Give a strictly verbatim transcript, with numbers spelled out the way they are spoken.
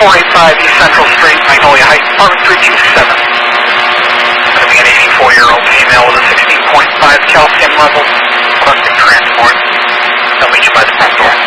four eighty-five East Central Street, Magnolia Heights, apartment three two seven. Having an eighty-four-year-old female with a sixteen point five calcium level, requesting transport. They'll meet you by the front door.